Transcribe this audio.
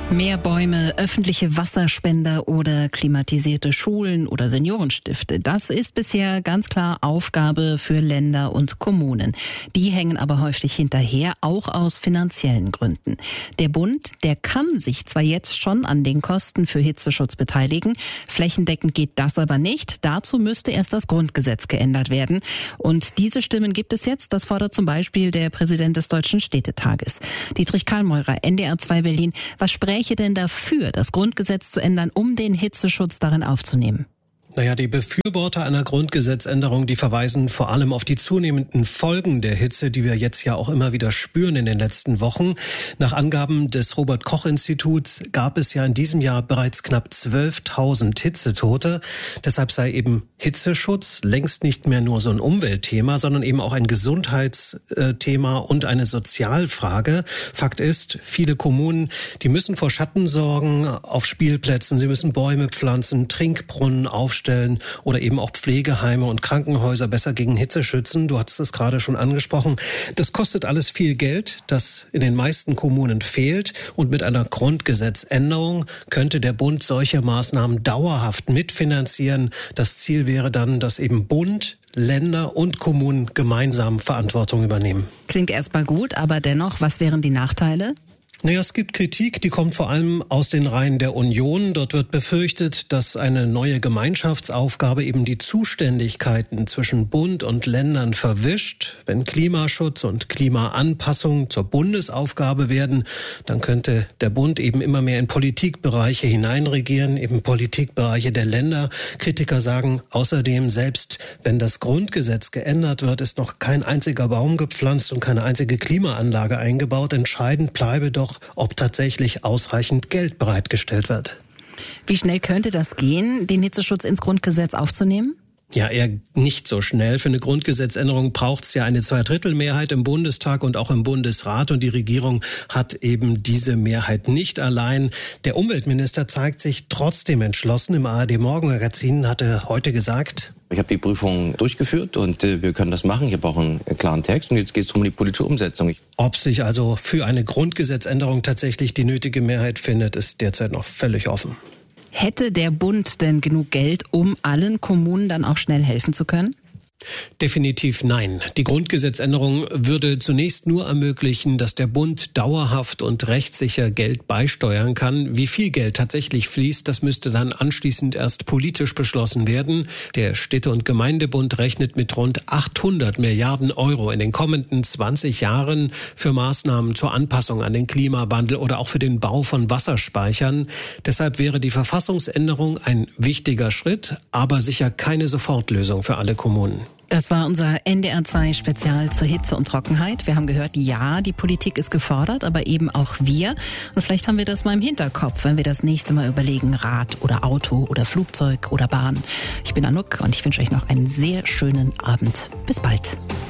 Mehr Bäume, öffentliche Wasserspender oder klimatisierte Schulen oder Seniorenstifte. Das ist bisher ganz klar Aufgabe für Länder und Kommunen. Die hängen aber häufig hinterher, auch aus finanziellen Gründen. Der Bund, der kann sich zwar jetzt schon an den Kosten für Hitzeschutz beteiligen, flächendeckend geht das aber nicht. Dazu müsste erst das Grundgesetz geändert werden. Und diese Stimmen gibt es jetzt. Das fordert zum Beispiel der Präsident des Deutschen Städtetages. Dietrich Kahlmeurer, NDR 2 Berlin. Was spräche denn dafür, das Grundgesetz zu ändern, um den Hitzeschutz darin aufzunehmen? Naja, die Befürworter einer Grundgesetzänderung, die verweisen vor allem auf die zunehmenden Folgen der Hitze, die wir jetzt ja auch immer wieder spüren in den letzten Wochen. Nach Angaben des Robert-Koch-Instituts gab es ja in diesem Jahr bereits knapp 12.000 Hitzetote. Deshalb sei eben Hitzeschutz längst nicht mehr nur so ein Umweltthema, sondern eben auch ein Gesundheitsthema und eine Sozialfrage. Fakt ist, viele Kommunen, die müssen vor Schatten sorgen auf Spielplätzen, sie müssen Bäume pflanzen, Trinkbrunnen aufstellen oder eben auch Pflegeheime und Krankenhäuser besser gegen Hitze schützen. Du hattest es gerade schon angesprochen. Das kostet alles viel Geld, das in den meisten Kommunen fehlt. Und mit einer Grundgesetzänderung könnte der Bund solche Maßnahmen dauerhaft mitfinanzieren. Das Ziel wäre dann, dass eben Bund, Länder und Kommunen gemeinsam Verantwortung übernehmen. Klingt erstmal gut, aber dennoch, was wären die Nachteile? Naja, es gibt Kritik, die kommt vor allem aus den Reihen der Union. Dort wird befürchtet, dass eine neue Gemeinschaftsaufgabe eben die Zuständigkeiten zwischen Bund und Ländern verwischt. Wenn Klimaschutz und Klimaanpassung zur Bundesaufgabe werden, dann könnte der Bund eben immer mehr in Politikbereiche hineinregieren, eben Politikbereiche der Länder. Kritiker sagen außerdem, selbst wenn das Grundgesetz geändert wird, ist noch kein einziger Baum gepflanzt und keine einzige Klimaanlage eingebaut. Entscheidend bleibe doch, ob tatsächlich ausreichend Geld bereitgestellt wird. Wie schnell könnte das gehen, den Hitzeschutz ins Grundgesetz aufzunehmen? Ja, eher nicht so schnell. Für eine Grundgesetzänderung braucht es ja eine Zweidrittelmehrheit im Bundestag und auch im Bundesrat. Und die Regierung hat eben diese Mehrheit nicht allein. Der Umweltminister zeigt sich trotzdem entschlossen. Im ARD-Morgenmagazin hat er heute gesagt: Ich habe die Prüfung durchgeführt und wir können das machen. Ich habe auch einen klaren Text und jetzt geht es um die politische Umsetzung. Ob sich also für eine Grundgesetzänderung tatsächlich die nötige Mehrheit findet, ist derzeit noch völlig offen. Hätte der Bund denn genug Geld, um allen Kommunen dann auch schnell helfen zu können? Definitiv nein. Die Grundgesetzänderung würde zunächst nur ermöglichen, dass der Bund dauerhaft und rechtssicher Geld beisteuern kann. Wie viel Geld tatsächlich fließt, das müsste dann anschließend erst politisch beschlossen werden. Der Städte- und Gemeindebund rechnet mit rund 800 Milliarden Euro in den kommenden 20 Jahren für Maßnahmen zur Anpassung an den Klimawandel oder auch für den Bau von Wasserspeichern. Deshalb wäre die Verfassungsänderung ein wichtiger Schritt, aber sicher keine Sofortlösung für alle Kommunen. Das war unser NDR 2 Spezial zur Hitze und Trockenheit. Wir haben gehört, ja, die Politik ist gefordert, aber eben auch wir. Und vielleicht haben wir das mal im Hinterkopf, wenn wir das nächste Mal überlegen, Rad oder Auto oder Flugzeug oder Bahn. Ich bin Anouk und ich wünsche euch noch einen sehr schönen Abend. Bis bald.